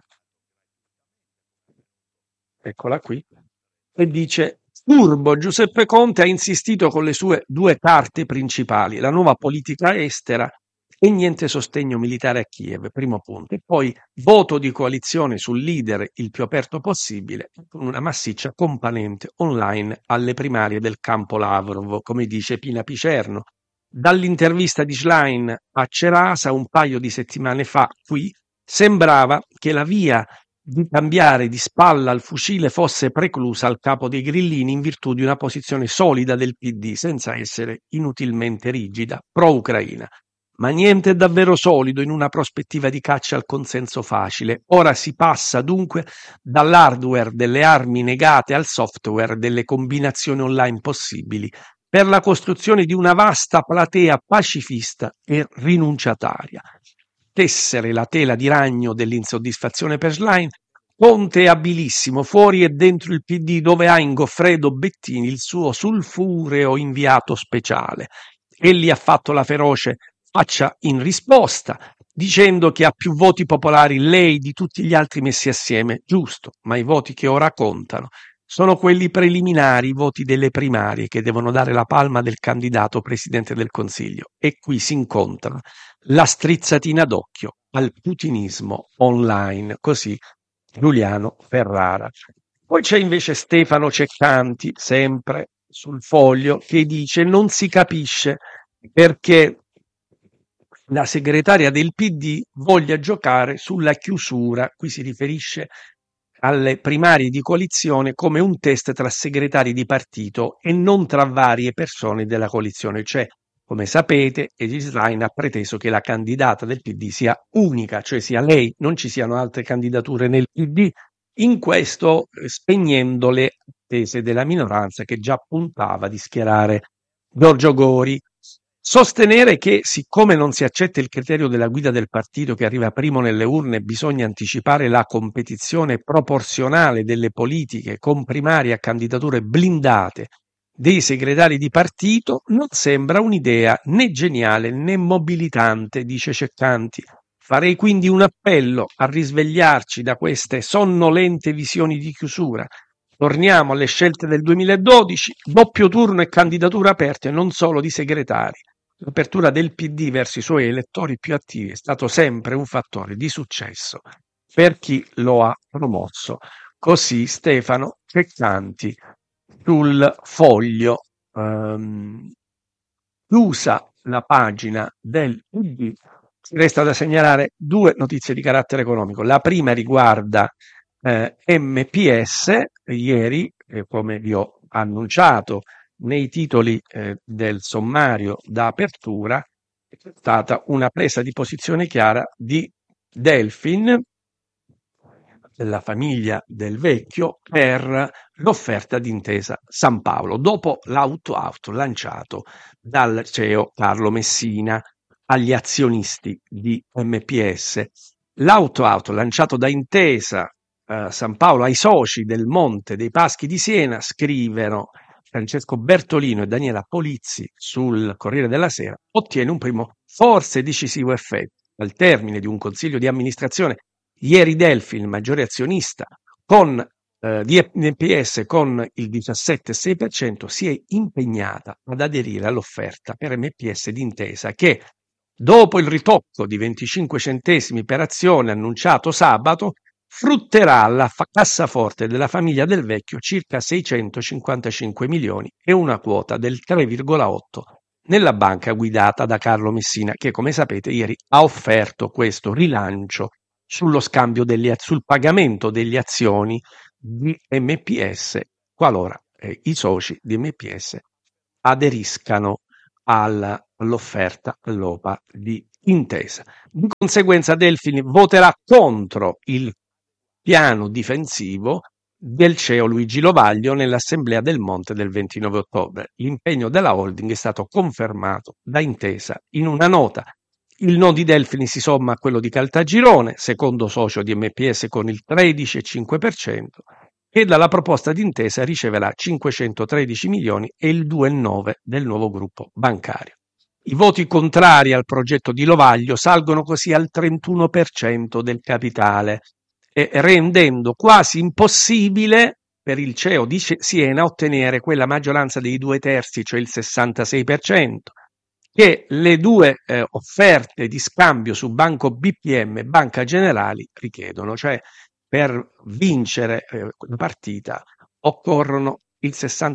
eccola qui, e dice: Furbo, Giuseppe Conte ha insistito con le sue due carte principali, la nuova politica estera e niente sostegno militare a Kiev, primo punto, e poi voto di coalizione sul leader il più aperto possibile, con una massiccia componente online alle primarie del campo Lavrov, come dice Pina Picerno. Dall'intervista di Schlein a Cerasa un paio di settimane fa, qui, sembrava che la via di cambiare di spalla al fucile fosse preclusa al capo dei grillini in virtù di una posizione solida del PD, senza essere inutilmente rigida, pro-Ucraina. Ma niente è davvero solido in una prospettiva di caccia al consenso facile. Ora si passa dunque dall'hardware delle armi negate al software delle combinazioni online possibili, per la costruzione di una vasta platea pacifista e rinunciataria. Tessere la tela di ragno dell'insoddisfazione per Schlein, Conte è abilissimo fuori e dentro il PD, dove ha in Goffredo Bettini il suo sulfureo inviato speciale. Egli ha fatto la feroce faccia in risposta, dicendo che ha più voti popolari lei di tutti gli altri messi assieme. Giusto, ma i voti che ora contano sono quelli preliminari, i voti delle primarie, che devono dare la palma del candidato presidente del Consiglio. E qui si incontra la strizzatina d'occhio al putinismo online, così Giuliano Ferrara. Poi c'è invece Stefano Ceccanti, sempre sul Foglio, che dice: non si capisce perché la segretaria del PD voglia giocare sulla chiusura. Qui si riferisce alle primarie di coalizione come un test tra segretari di partito e non tra varie persone della coalizione. Cioè, come sapete, Edith Schlein ha preteso che la candidata del PD sia unica, cioè sia lei, non ci siano altre candidature nel PD, in questo spegnendo le attese della minoranza che già puntava di schierare Giorgio Gori. Sostenere che, siccome non si accetta il criterio della guida del partito che arriva primo nelle urne, bisogna anticipare la competizione proporzionale delle politiche con primarie a candidature blindate dei segretari di partito, non sembra un'idea né geniale né mobilitante, dice Ceccanti. Farei quindi un appello a risvegliarci da queste sonnolente visioni di chiusura. Torniamo alle scelte del 2012, doppio turno e candidature aperte non solo di segretari. L'apertura del PD verso i suoi elettori più attivi è stato sempre un fattore di successo per chi lo ha promosso. Così Stefano Ceccanti sul Foglio. Chiusa la pagina del PD, resta da segnalare due notizie di carattere economico. La prima riguarda MPS. Ieri, come vi ho annunciato nei titoli del sommario d'apertura, c'è stata una presa di posizione chiara di Delfin, della famiglia Del Vecchio, per l'offerta d'Intesa San Paolo, dopo l'auto lanciato dal CEO Carlo Messina agli azionisti di MPS. L'auto lanciato da Intesa San Paolo ai soci del Monte dei Paschi di Siena, scrivono Francesco Bertolino e Daniela Polizzi sul Corriere della Sera, ottiene un primo forse decisivo effetto. Al termine di un consiglio di amministrazione, ieri Delphi, il maggiore azionista, con di MPS con il 17,6% si è impegnata ad aderire all'offerta per MPS di Intesa che, dopo il ritocco di 25 centesimi per azione annunciato sabato, frutterà alla cassaforte della famiglia Del Vecchio circa 655 milioni e una quota del 3,8 nella banca guidata da Carlo Messina, che come sapete ieri ha offerto questo rilancio sullo scambio sul pagamento delle azioni di MPS qualora i soci di MPS aderiscano all'offerta all'OPA di Intesa. Di conseguenza Delfin voterà contro il piano difensivo del CEO Luigi Lovaglio nell'Assemblea del Monte del 29 ottobre. L'impegno della holding è stato confermato da Intesa in una nota. Il no di Delfini si somma a quello di Caltagirone, secondo socio di MPS con il 13,5%, e dalla proposta d'intesa riceverà 513 milioni e il 2,9% del nuovo gruppo bancario. I voti contrari al progetto di Lovaglio salgono così al 31% del capitale, rendendo quasi impossibile per il CEO di Siena ottenere quella maggioranza dei 2/3, cioè il 66%, che le due offerte di scambio su Banco BPM e Banca Generali richiedono, cioè per vincere la partita occorrono il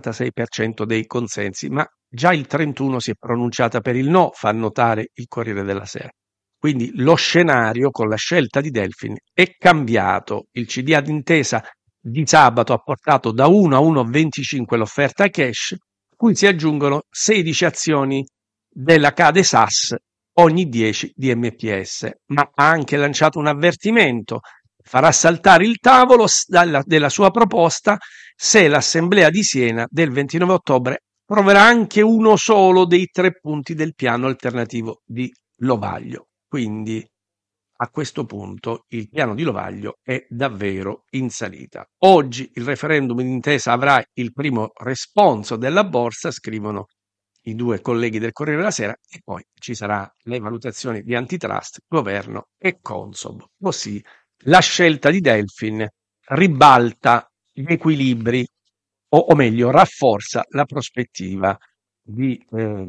66% dei consensi, ma già il 31% si è pronunciata per il no, fa notare il Corriere della Sera. Quindi lo scenario con la scelta di Delfin è cambiato. Il CDA d'intesa di sabato ha portato da 1 a 1,25 l'offerta cash, cui si aggiungono 16 azioni della Cade SAS ogni 10 di MPS, ma ha anche lanciato un avvertimento: farà saltare il tavolo della sua proposta se l'Assemblea di Siena del 29 ottobre approverà anche uno solo dei 3 punti del piano alternativo di Lovaglio. Quindi a questo punto il piano di Lovaglio è davvero in salita. Oggi il referendum d'intesa avrà il primo responso della borsa, scrivono i due colleghi del Corriere della Sera, e poi ci sarà le valutazioni di antitrust, governo e Consob. Così la scelta di Delfin ribalta gli equilibri, o meglio, rafforza la prospettiva di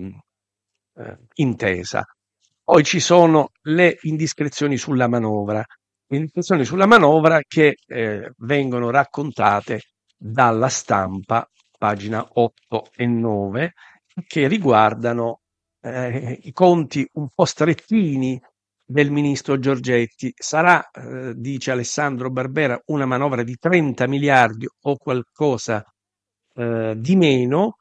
intesa. Poi ci sono le indiscrezioni sulla manovra, indiscrezioni sulla manovra che vengono raccontate dalla Stampa, pagina 8 e 9, che riguardano i conti un po' strettini del ministro Giorgetti. Sarà, dice Alessandro Barbera, una manovra di 30 miliardi o qualcosa di meno,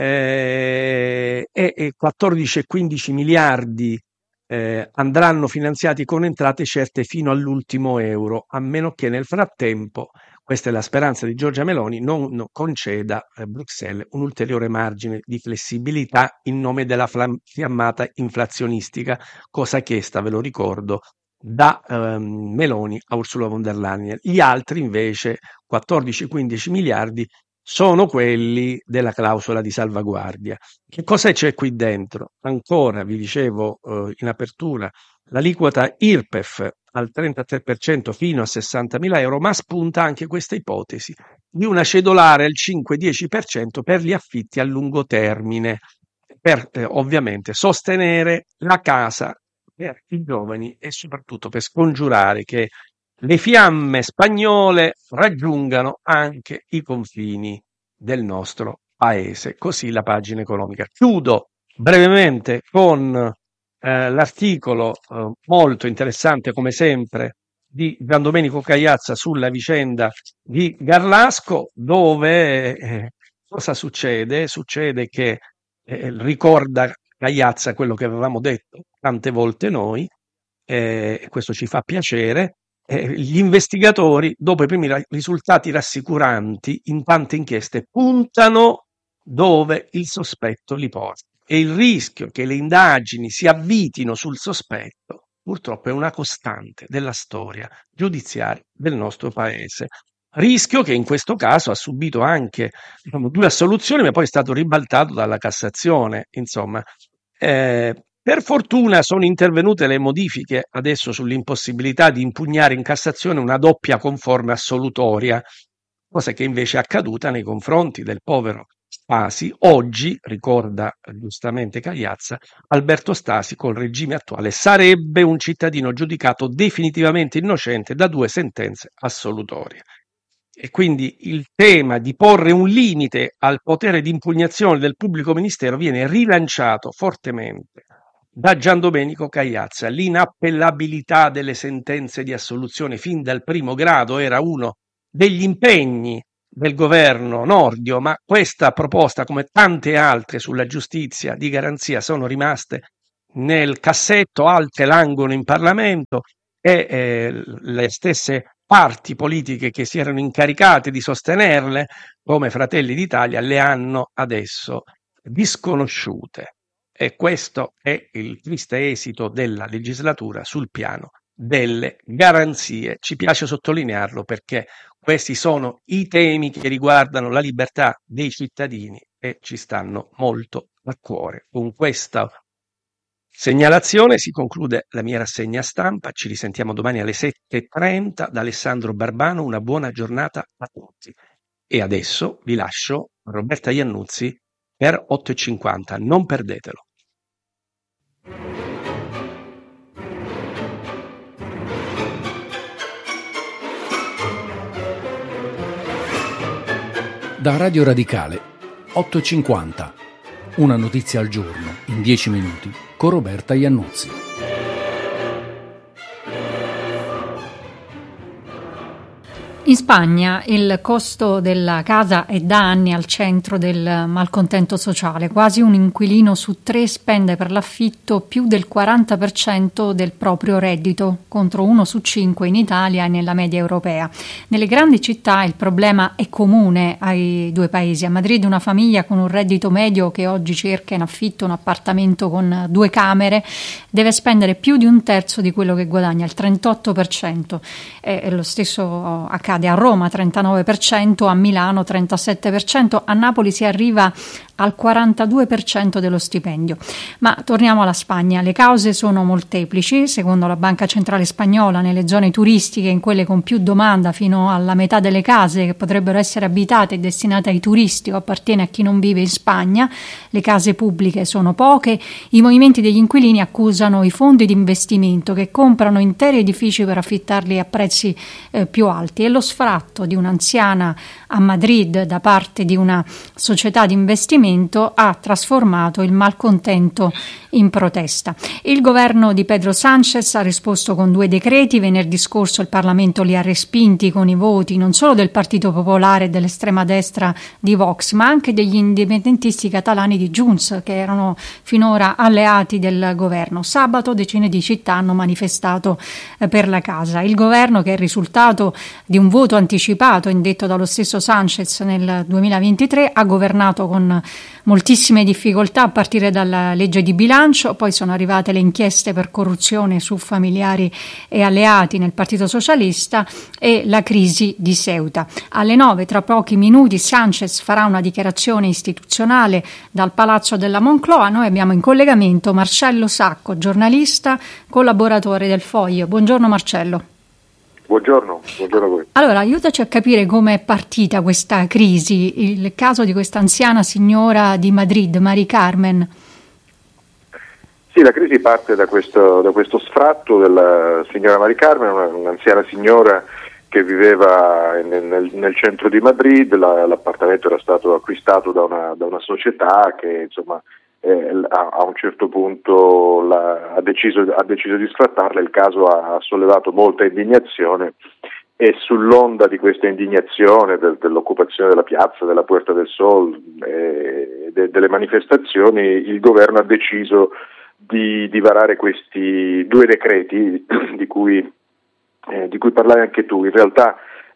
e 14 e 15 miliardi andranno finanziati con entrate certe fino all'ultimo euro, a meno che nel frattempo, questa è la speranza di Giorgia Meloni, non conceda a Bruxelles un ulteriore margine di flessibilità in nome della fiammata inflazionistica, cosa chiesta, ve lo ricordo, da Meloni a Ursula von der Leyen. Gli altri invece, 14-15 miliardi, sono quelli della clausola di salvaguardia. Che cosa c'è qui dentro? Ancora, vi dicevo in apertura, l'aliquota IRPEF al 33% fino a 60.000 euro, ma spunta anche questa ipotesi di una cedolare al 5-10% per gli affitti a lungo termine, per ovviamente sostenere la casa per i giovani e soprattutto per scongiurare che le fiamme spagnole raggiungano anche i confini del nostro paese. Così la pagina economica. Chiudo brevemente con l'articolo molto interessante, come sempre, di Gian Domenico Cagliazza sulla vicenda di Garlasco, dove cosa succede? Succede che ricorda Cagliazza quello che avevamo detto tante volte noi, questo ci fa piacere. Gli investigatori, dopo i primi risultati rassicuranti in tante inchieste, puntano dove il sospetto li porta. E il rischio che le indagini si avvitino sul sospetto, purtroppo, è una costante della storia giudiziaria del nostro paese. Rischio che in questo caso ha subito anche, diciamo, 2 assoluzioni, ma poi è stato ribaltato dalla Cassazione. Insomma, per fortuna sono intervenute le modifiche adesso sull'impossibilità di impugnare in Cassazione una doppia conforme assolutoria, cosa che invece è accaduta nei confronti del povero Stasi. Oggi, ricorda giustamente Cagliazza, Alberto Stasi col regime attuale sarebbe un cittadino giudicato definitivamente innocente da 2 sentenze assolutorie. E quindi il tema di porre un limite al potere di impugnazione del pubblico ministero viene rilanciato fortemente da Giandomenico Cagliazza. L'inappellabilità delle sentenze di assoluzione fin dal primo grado era uno degli impegni del governo Nordio, ma questa proposta, come tante altre sulla giustizia di garanzia, sono rimaste nel cassetto, altre languono in Parlamento e le stesse parti politiche che si erano incaricate di sostenerle, come Fratelli d'Italia, le hanno adesso disconosciute. E questo è il triste esito della legislatura sul piano delle garanzie. Ci piace sottolinearlo perché questi sono i temi che riguardano la libertà dei cittadini e ci stanno molto a cuore. Con questa segnalazione si conclude la mia rassegna stampa. Ci risentiamo domani alle 7:30 da Alessandro Barbano. Una buona giornata a tutti. E adesso vi lascio a Roberta Iannuzzi per 8:50. Non perdetelo. Da Radio Radicale 8:50. Una notizia al giorno in 10 minuti con Roberta Iannuzzi. In Spagna il costo della casa è da anni al centro del malcontento sociale. Quasi un inquilino su 3 spende per l'affitto più del 40% del proprio reddito, contro 1 su 5 in Italia e nella media europea. Nelle grandi città il problema è comune ai 2 paesi. A Madrid una famiglia con un reddito medio che oggi cerca in affitto un appartamento con 2 camere deve spendere più di 1/3 di quello che guadagna, il 38%. E lo stesso accade a Roma 39%, a Milano 37%, a Napoli si arriva al 42% dello stipendio. Ma torniamo alla Spagna. Le cause sono molteplici. Secondo la Banca Centrale Spagnola, nelle zone turistiche, in quelle con più domanda, fino alla metà delle case che potrebbero essere abitate e destinate ai turisti o appartiene a chi non vive in Spagna, le case pubbliche sono poche. I movimenti degli inquilini accusano i fondi di investimento che comprano interi edifici per affittarli a prezzi più alti, e lo sfratto di un'anziana a Madrid da parte di una società di investimento ha trasformato il malcontento in protesta. Il governo di Pedro Sánchez ha risposto con 2 decreti. Venerdì scorso il Parlamento li ha respinti con i voti non solo del Partito Popolare e dell'estrema destra di Vox, ma anche degli indipendentisti catalani di Junts, che erano finora alleati del governo. Sabato decine di città hanno manifestato per la casa. Il governo, che è il risultato di un voto anticipato indetto dallo stesso Sánchez nel 2023, ha governato con moltissime difficoltà a partire dalla legge di bilancio, poi sono arrivate le inchieste per corruzione su familiari e alleati nel Partito Socialista e la crisi di Ceuta. Alle 9, tra pochi minuti, Sánchez farà una dichiarazione istituzionale dal Palazzo della Moncloa. Noi abbiamo in collegamento Marcello Sacco, giornalista, collaboratore del Foglio. Buongiorno Marcello. Buongiorno a voi. Allora, aiutaci a capire come è partita questa crisi, il caso di questa anziana signora di Madrid, Mari Carmen. Sì, la crisi parte da questo sfratto della signora Mari Carmen, un'anziana signora che viveva nel centro di Madrid. L'appartamento era stato acquistato da una società che, insomma, a un certo punto ha deciso di sfrattarla. Il caso ha sollevato molta indignazione e sull'onda di questa indignazione dell'occupazione della piazza, della Puerta del Sol e delle manifestazioni, il governo ha deciso di varare questi 2 decreti di cui parlavi anche tu. In realtà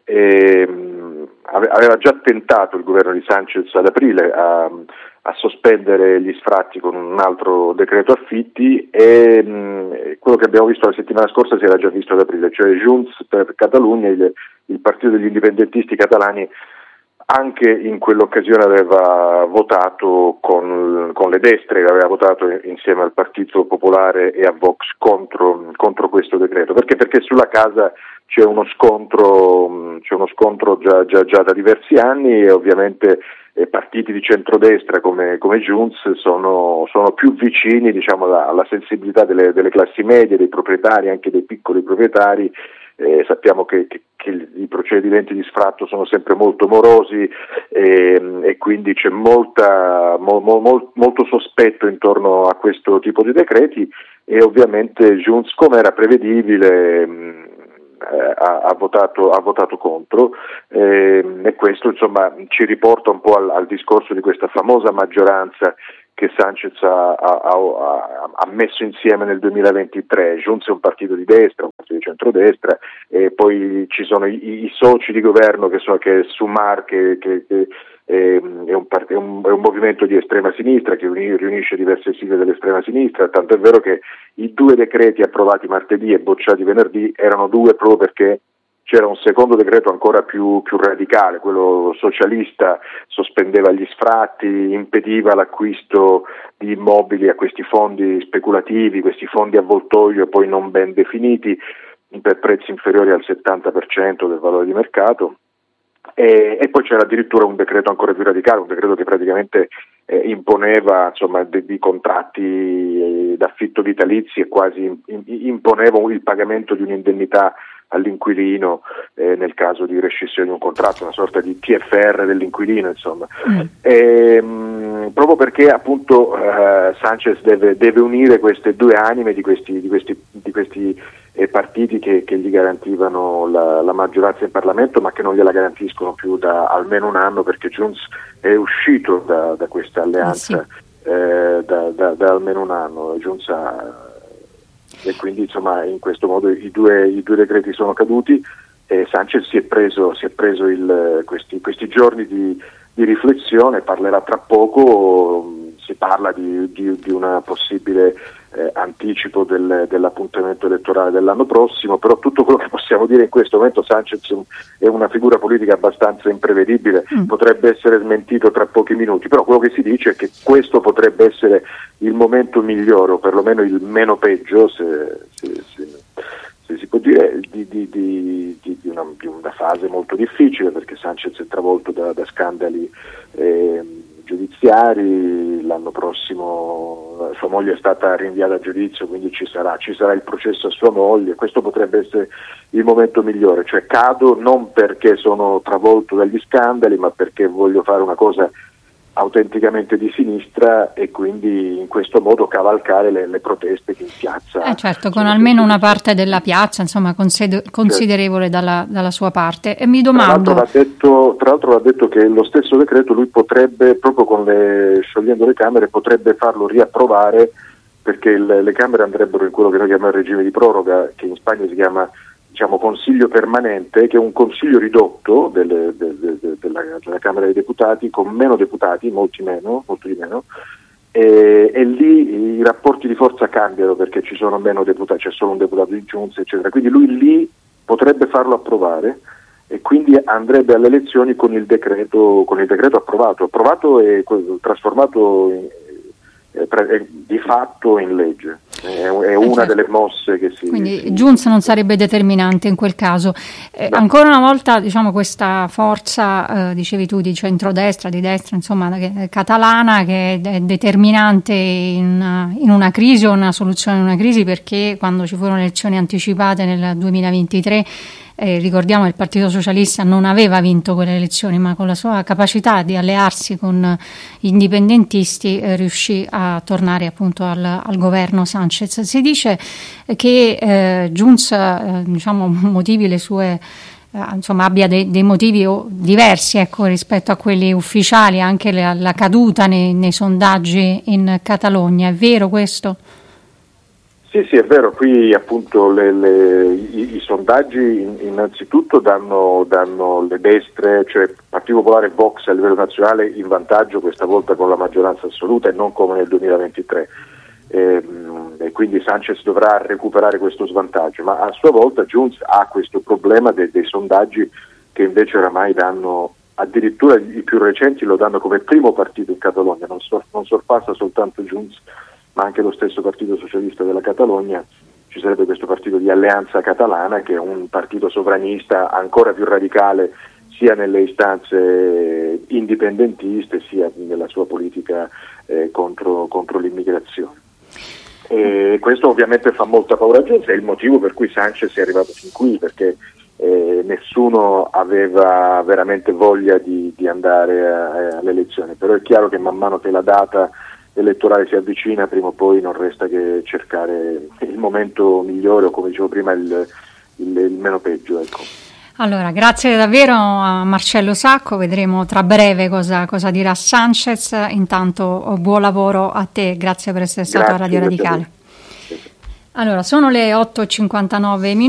aveva già tentato il governo di Sánchez ad aprile a sospendere gli sfratti con un altro decreto affitti, e quello che abbiamo visto la settimana scorsa si era già visto ad aprile, cioè Junts per Catalunya, il partito degli indipendentisti catalani, anche in quell'occasione aveva votato con le destre, aveva votato insieme al Partito Popolare e a Vox contro questo decreto, perché sulla casa c'è uno scontro già da diversi anni, e ovviamente partiti di centrodestra come Junts sono più vicini, diciamo, alla sensibilità delle classi medie, dei proprietari, anche dei piccoli proprietari. Sappiamo che i procedimenti di sfratto sono sempre molto morosi, e quindi c'è molto sospetto intorno a questo tipo di decreti, e ovviamente Junts, come era prevedibile, ha votato contro, e questo insomma ci riporta un po' al discorso di questa famosa maggioranza che Sanchez ha messo insieme nel 2023. Junts è un partito di destra, un partito di centrodestra, e poi ci sono i soci di governo che Sumar, che è un movimento di estrema sinistra che riunisce diverse sigle dell'estrema sinistra, tanto è vero che i 2 decreti approvati martedì e bocciati venerdì erano 2 proprio perché c'era un secondo decreto ancora più radicale, quello socialista, sospendeva gli sfratti, impediva l'acquisto di immobili a questi fondi speculativi, questi fondi avvoltoio poi non ben definiti, per prezzi inferiori al 70% del valore di mercato. E poi c'era addirittura un decreto ancora più radicale, un decreto che praticamente imponeva, insomma, di contratti d'affitto vitalizi, e quasi imponeva il pagamento di un'indennità all'inquilino nel caso di rescissione di un contratto, una sorta di TFR dell'inquilino, insomma. Proprio perché appunto Sanchez deve unire queste 2 anime di questi partiti che gli garantivano la maggioranza in Parlamento, ma che non gliela garantiscono più da almeno un anno, perché Junts è uscito da questa alleanza da almeno un anno. Junts e quindi insomma in questo modo i due decreti sono caduti, e Sanchez si è preso questi giorni di riflessione. Parlerà tra poco, si parla di una possibile anticipo dell'appuntamento elettorale dell'anno prossimo, però tutto quello che possiamo dire in questo momento: Sanchez è una figura politica abbastanza imprevedibile, potrebbe essere smentito tra pochi minuti, però quello che si dice è che questo potrebbe essere il momento migliore, o perlomeno il meno peggio, se si può dire, di una fase molto difficile, perché Sanchez è travolto da scandali giudiziari. L'anno prossimo sua moglie è stata rinviata a giudizio, quindi ci sarà il processo a sua moglie. Questo potrebbe essere il momento migliore, cioè cado non perché sono travolto dagli scandali, ma perché voglio fare una cosa autenticamente di sinistra, e quindi in questo modo cavalcare le proteste che in piazza certo, con almeno una parte della piazza, insomma, considerevole dalla sua parte. E mi domando, tra l'altro va detto che lo stesso decreto lui potrebbe, proprio sciogliendo le Camere, potrebbe farlo riapprovare, perché le Camere andrebbero in quello che noi chiamiamo il regime di proroga, che in Spagna si chiama, diciamo, consiglio permanente, che è un consiglio ridotto della Camera dei Deputati, con meno deputati, molti di meno, e lì i rapporti di forza cambiano, perché ci sono meno deputati, c'è solo un deputato di Junts, eccetera. Quindi lui lì potrebbe farlo approvare, e quindi andrebbe alle elezioni con il decreto approvato e trasformato di fatto in legge. È una delle mosse che quindi Junts non sarebbe determinante in quel caso. No. Ancora una volta, diciamo, questa forza, dicevi tu, di centrodestra, di destra, insomma, catalana, che è determinante in una crisi, o una soluzione di una crisi, perché quando ci furono elezioni anticipate nel 2023, ricordiamo che il Partito Socialista non aveva vinto quelle elezioni, ma con la sua capacità di allearsi con gli indipendentisti riuscì a tornare appunto al governo Sanchez. Si dice che Junts diciamo motivi le sue abbia dei motivi diversi, ecco, rispetto a quelli ufficiali, anche la caduta nei sondaggi in Catalogna. È vero questo? Sì, è vero. Qui appunto i sondaggi innanzitutto danno le destre, cioè Partito Popolare e Vox a livello nazionale, in vantaggio questa volta con la maggioranza assoluta, e non come nel 2023. E quindi Sanchez dovrà recuperare questo svantaggio, ma a sua volta Junts ha questo problema dei sondaggi, che invece oramai danno, addirittura i più recenti lo danno come primo partito in Catalogna, non sorpassa soltanto Junts, ma anche lo stesso Partito Socialista della Catalogna, ci sarebbe questo partito di Alleanza Catalana, che è un partito sovranista ancora più radicale sia nelle istanze indipendentiste sia nella sua politica contro l'immigrazione. E questo ovviamente fa molta paura a gente, è il motivo per cui Sanchez è arrivato fin qui, perché nessuno aveva veramente voglia di andare alle elezioni, però è chiaro che man mano che la data elettorale si avvicina, prima o poi non resta che cercare il momento migliore, o come dicevo prima il meno peggio, ecco. Allora, grazie davvero a Marcello Sacco, vedremo tra breve cosa dirà Sanchez. Intanto buon lavoro a te, grazie per essere stato a Radio Radicale. Allora, sono le 8:59 minuti.